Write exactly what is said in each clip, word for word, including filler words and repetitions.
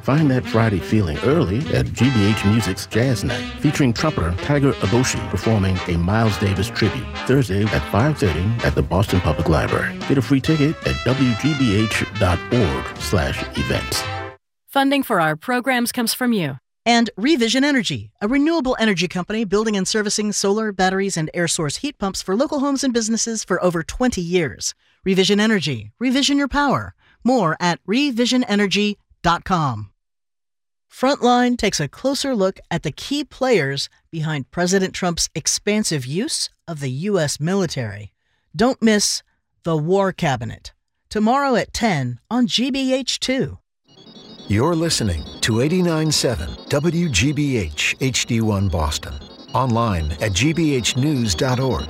Find that Friday feeling early at G B H Music's Jazz Night, featuring trumpeter Tiger Aboshi performing a Miles Davis tribute Thursday at five thirty at the Boston Public Library. Get a free ticket at w g b h dot org slash events. Funding for our programs comes from you. And Revision Energy, a renewable energy company building and servicing solar, batteries, and air source heat pumps for local homes and businesses for over twenty years. Revision Energy. Revision your power. More at revision energy dot com. Frontline takes a closer look at the key players behind President Trump's expansive use of the U S military. Don't miss The War Cabinet. Tomorrow at ten on G B H two. You're listening to eighty-nine point seven W G B H H D one Boston. Online at g b h news dot org.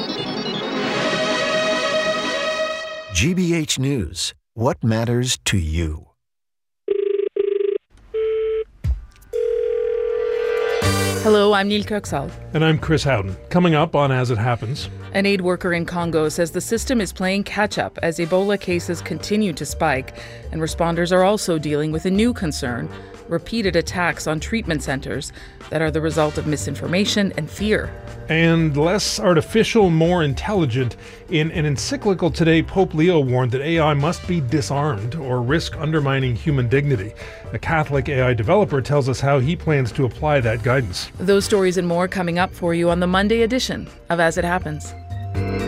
G B H News. What matters to you? Hello, I'm Neil Kirksall. And I'm Chris Howden. Coming up on As It Happens. An aid worker in Congo says the system is playing catch-up as Ebola cases continue to spike, and responders are also dealing with a new concern, repeated attacks on treatment centers that are the result of misinformation and fear. And less artificial, more intelligent. In an encyclical today, Pope Leo warned that A I must be disarmed or risk undermining human dignity. A Catholic A I developer tells us how he plans to apply that guidance. Those stories and more coming up for you on the Monday edition of As It Happens.